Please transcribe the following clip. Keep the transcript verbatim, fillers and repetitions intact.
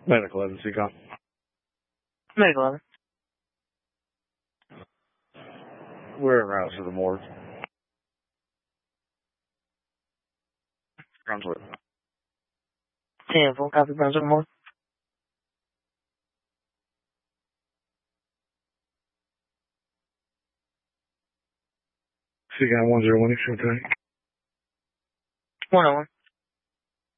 Medical eleven, C COM. Medical eleven. We're en route to the morgue. Brunswick. ten four, copy Brunswick Morgue. C COM one zero one, extreme time. one oh one.